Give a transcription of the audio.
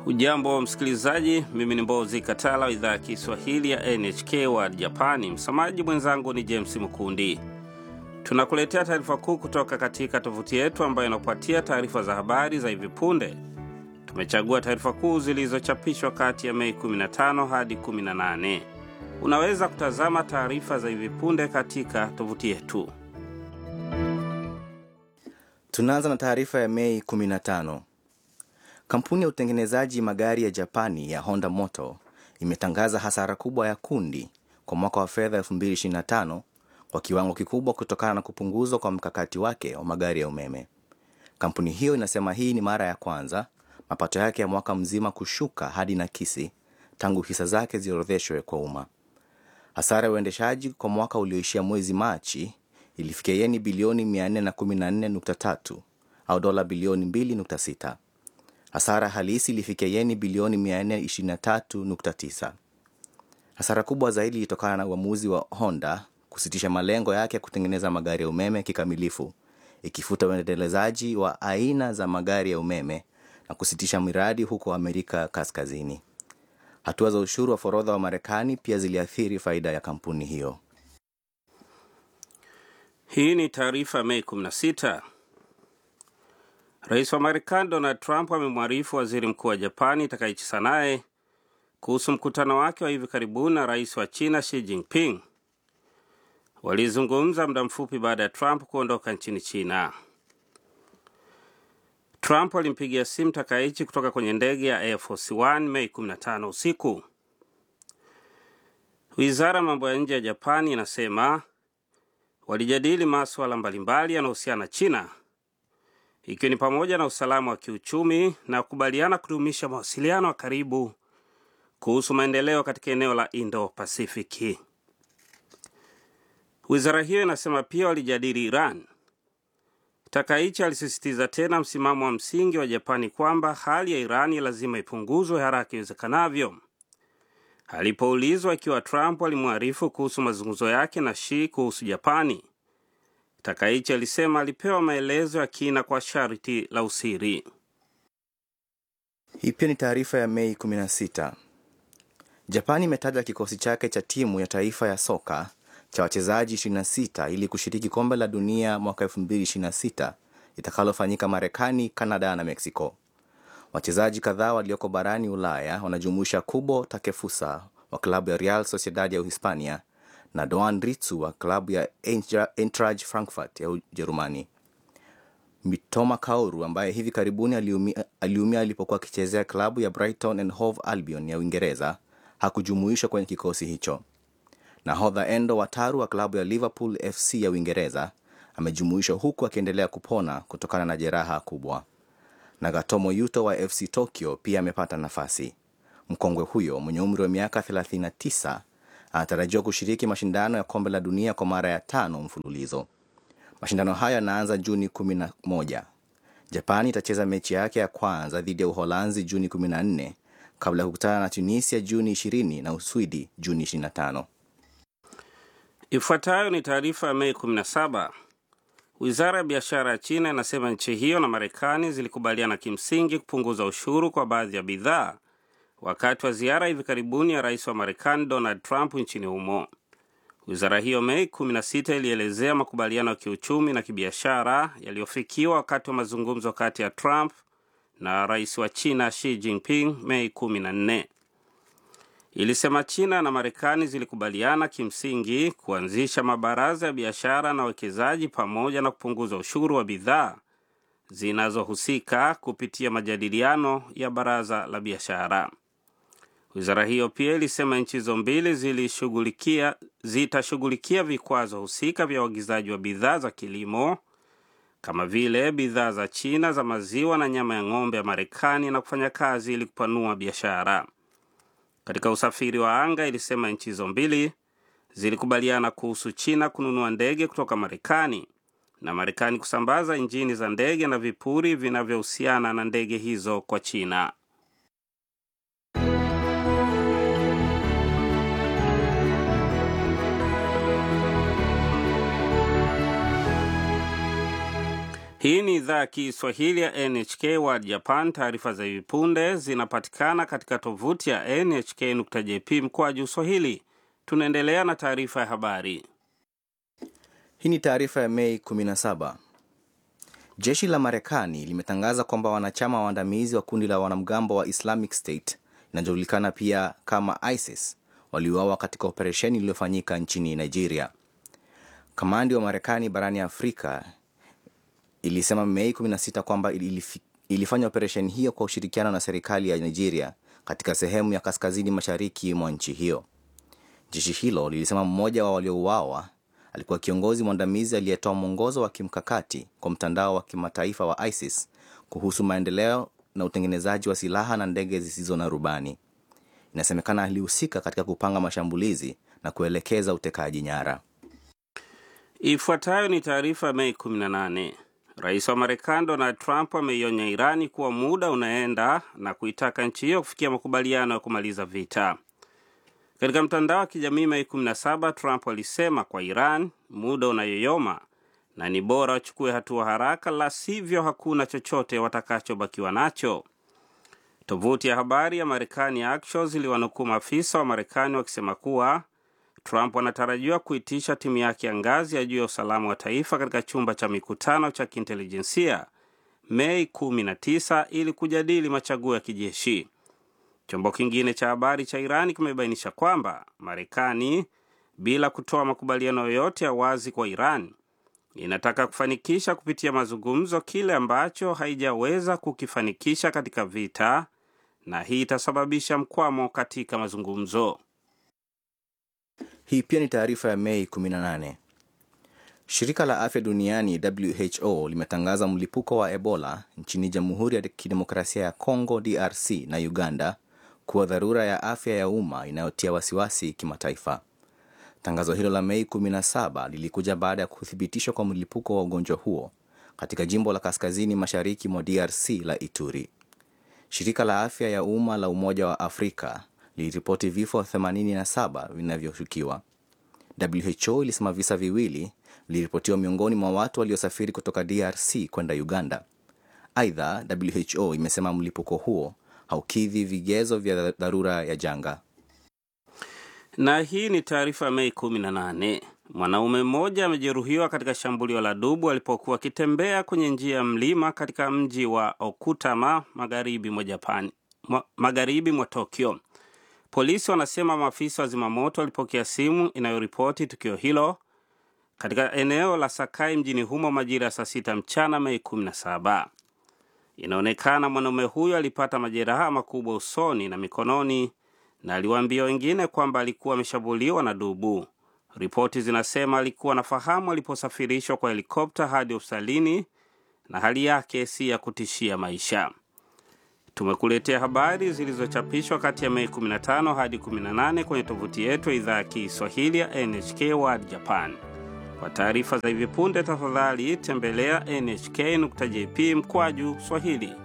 Ujambo msikilizaji, mimi ni Mbozi Katala, idhaa ya Kiswahili ya NHK World Japani. Msamaji mwenzangu ni James Mukundi. Tunakuletea taarifa kuu kutoka katika tovuti yetu ambayo inakupatia taarifa za habari za hivi punde. Tumechagua taarifa kuu zilizochapishwa kati ya Mei 15 hadi 18. Unaweza kutazama taarifa za hivi punde katika tovuti yetu. Tunaanza na taarifa ya Mei 15. Kampuni ya utengenezaji magari ya Japani ya Honda Motor imetangaza hasara kubwa ya kundi kwa mwaka wa fedha 2025 kwa kiwango kikubwa kutokana na kupunguzwa kwa mkakati wake wa magari ya umeme. Kampuni hiyo inasema hii ni mara ya kwanza mapato yake ya mwaka mzima kushuka hadi nakisi tangu hisa zake ziorodheshwe kwa umma. Hasara ya uendeshaji kwa mwaka ulioishia mwezi Machi ilifikia yeni bilioni 414.3 au dola bilioni 2.6. Hasara halisi ilifikia yeni bilioni 423.9. Hasara kubwa zaidi ilitokana na uamuzi wa Honda kusitisha malengo yake ya kutengeneza magari ya umeme kikamilifu, ikifuta uendelezaji wa aina za magari ya umeme na kusitisha miradi huko Amerika Kaskazini. Hatua za ushuru wa forodha wa Marekani pia ziliathiri faida ya kampuni hiyo. Hii ni taarifa Mei 16. Rais wa Marekani Donald Trump amemwarifu waziri mkuu wa Japani Takaichi Sanae kuhusu mkutano wake wa hivi karibuni na rais wa China Xi Jinping. Walizungumza muda mfupi baada ya Trump kuondoka nchini China. Trump alimpigia simu Takaichi kutoka kwenye ndege ya Air Force One Mei 15 usiku. Wizara ya mambo ya nje ya Japani inasema walijadili masuala mbalimbali yanayohusiana na China, ikiwa ni pamoja na usalama wa kiuchumi na kukubaliana kudumisha mawasiliano ya karibu kuhusu maendeleo katika eneo la Indo-Pasifiki. Wizara hiyo inasema pia walijadili Iran. Takaichi alisisitiza tena msimamo wa msingi wa Japani kwamba hali ya Iran lazima ipunguzwe haraka iwezekanavyo. Alipoulizwa ikiwa Trump alimwarifu kuhusu mazungumzo yake na Xi kuhusu Japani, Takaichi alisema alipewa maelezo ya kina kwa sharti la usiri. Hii pia ni taarifa ya Mei 16. Japani imetaja kikosi chake cha timu ya taifa ya soka cha wachezaji 26 ili kushiriki kombe la dunia mwaka 2026 itakalofanyika Marekani, Kanada na Mexico. Wachezaji kadhaa walioko barani Ulaya wanajumuisha Kubo Takefusa wa klabu ya Real Sociedad ya Uhispania na Doan Ritsu wa klabu ya Eintracht Frankfurt ya Ujerumani. Mitoma Kaoru ambaye hivi karibuni aliumia alipokuwa akichezea klabu ya Brighton and Hove Albion ya Uingereza hakujumuishwa kwenye kikosi hicho. Nahodha Endo Wataru wa klabu ya Liverpool FC ya Uingereza amejumuishwa huku akiendelea kupona kutokana na jeraha kubwa. Nagatomo Yuto wa FC Tokyo pia amepata nafasi. Mkongwe huyo mwenye umri wa miaka 39 anatarajiwa kushiriki mashindano ya kombe la dunia kwa mara ya 5 mfululizo. Mashindano haya yanaanza Juni 11. Japani itacheza mechi yake ya kwanza dhidi ya Uholanzi Juni 14 kabla ya kukutana na Tunisia Juni 20 na Uswidi Juni 25. Ifuatayo ni taarifa ya Mei 17. Wizara ya biashara ya China inasema nchi hiyo na Marekani zilikubaliana kimsingi kupunguza ushuru kwa baadhi ya bidhaa wakati wa ziara hivi karibuni ya rais wa Marekani Donald Trump nchini humo. Wizara hiyo Mei 16 ilielezea makubaliano ya kiuchumi na kibiashara yaliyofikiwa wakati wa mazungumzo kati ya Trump na rais wa China Xi Jinping Mei 14. Ilisema China na Marekani zilikubaliana kimsingi kuanzisha mabaraza ya biashara na wekezaji pamoja na kupunguza ushuru wa bidhaa zinazohusika kupitia majadiliano ya baraza la biashara. Wizara hiyo pia ilisema nchi hizo mbili zitashughulikia vikwazo husika vya uagizaji wa bidhaa za kilimo kama vile bidhaa za China za maziwa na nyama ya ng'ombe ya Marekani na kufanya kazi ili kupanua biashara. Katika usafiri wa anga ilisema nchi hizo mbili zilikubaliana kuhusu China kununua ndege kutoka Marekani na Marekani kusambaza injini za ndege na vipuri vinavyohusiana na ndege hizo kwa China. Hii ni idhaa ya Kiswahili ya NHK World Japan. Taarifa za hivi punde zinapatikana katika tovuti ya nhk.jp mkwaju Swahili. Tunaendelea na taarifa ya habari. Hii ni taarifa ya Mei 17. Jeshi la Marekani limetangaza kwamba wanachama waandamizi wa kundi la wanamgambo wa Islamic State, inajulikana pia kama ISIS, waliuawa katika operesheni iliyofanyika nchini Nigeria. Kamandi wa Marekani barani Afrika ilisema Mei 16 kwamba ilifanya operesheni hiyo kwa ushirikiano na serikali ya Nigeria katika sehemu ya kaskazini mashariki mwa nchi hiyo. Jeshi hilo lilisema mmoja wa waliouawa alikuwa kiongozi mwandamizi aliyetoa mwongozo wa kimkakati kwa mtandao wa kimataifa wa ISIS kuhusu maendeleo na utengenezaji wa silaha na ndege zisizo na rubani. Inasemekana alihusika katika kupanga mashambulizi na kuelekeza utekaji nyara. Ifuatayo ni taarifa Mei 18. Rais wa Marekani Donald Trump ameionya Irani kuwa muda unaenda na kuitaka nchi hiyo kufikia makubaliano ya kumaliza vita. Katika mtandao wa kijamii Mei 17, Trump alisema kwa Iran, muda unayoyoma na ni bora wachukue hatua haraka, la sivyo hakuna chochote watakachobakiwa nacho. Tovuti ya habari ya Marekani ya Axios iliwanukuu maafisa wa Marekani wakisema kuwa Trump anatarajiwa kuitisha timu yake ya ngazi ya juu ya usalama wa taifa katika chumba cha mikutano cha kiintelijensia Mei 19 ili kujadili machaguo ya kijeshi. Chombo kingine cha habari cha Irani kimebainisha kwamba Marekani, bila kutoa makubaliano yoyote ya wazi kwa Iran, inataka kufanikisha kupitia mazungumzo kile ambacho haijaweza kukifanikisha katika vita, na hii itasababisha mkwamo katika mazungumzo. Hii pia ni taarifa ya Mei 18. Shirika la Afya Duniani WHO limetangaza mlipuko wa Ebola nchini Jamhuri ya Kidemokrasia ya Kongo DRC na Uganda kuwa dharura ya afya ya umma inayotia wasiwasi kimataifa. Tangazo hilo la Mei 17 lilikuja baada ya kuthibitishwa kwa mlipuko wa ugonjwa huo katika jimbo la kaskazini mashariki mwa DRC la Ituri. Shirika la afya ya umma la Umoja wa Afrika liliripoti vifo 87 vinavyoshukiwa. WHO ilisema visa viwili viliripotiwa miongoni mwa watu waliosafiri kutoka DRC kwenda Uganda. Aidha, WHO imesema mlipuko huo haukidhi vigezo vya dharura ya janga. Na hii ni taarifa Mei 18. Mwanaume mmoja amejeruhiwa katika shambulio la dubu alipokuwa akitembea kwenye njia ya mlima katika mji wa Okutama magharibi mwa Tokyo. Polisi wanasema maafisa wa zimamoto walipokea simu inayoripoti tukio hilo katika eneo la Sakai mjini humo majira ya saa 6 mchana Mei 17. Inaonekana mwanaume huyo alipata majeraha makubwa usoni na mikononi na aliwaambia wengine kwamba alikuwa ameshambuliwa na dubu. Ripoti zinasema alikuwa anafahamu aliposafirishwa kwa helikopta hadi hospitalini na hali yake si ya kutishia maisha. Tumekuletea habari zilizochapishwa kati ya Mei 15 hadi 18 kwenye tovuti yetu ya idhaa ya Kiswahili ya NHK World Japan. Kwa taarifa za hivi punde, tafadhali tembelea nhk.jp mkwaju Swahili.